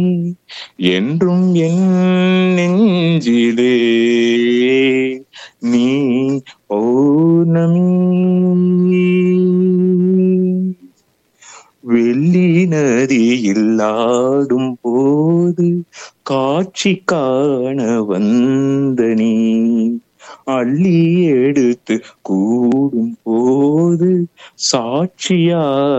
என்றும் என் நெஞ்சிலே நீ பௌர்ணமி. வெள்ளி நதியில் ஆடும் போது காட்சி காண வந்த நீ, அள்ளி எடுத்து கூடும் போது சாட்சியா